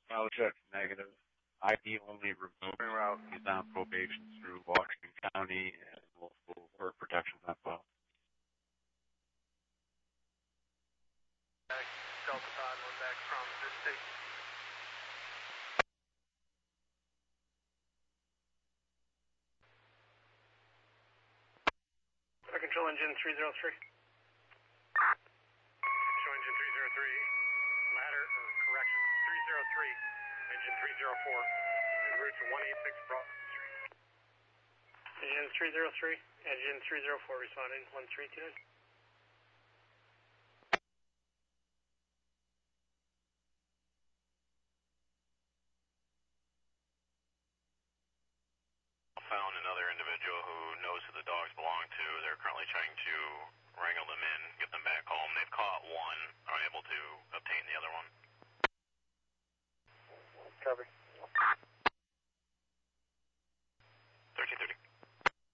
Well, check negative. ID only remote route. He's on probation through Washington County and multiple work protections on file. Delta Todd, we're back from this state. Control engine 303. Show engine 303, ladder, or correction, 303, engine 304, en route to 186 Broad Street. Engine 303, engine 304 responding, 1329. Found another individual who knows who the dogs belong to. They're currently trying to wrangle them in, get them back home. They've caught one, unable to obtain the other one. Copy.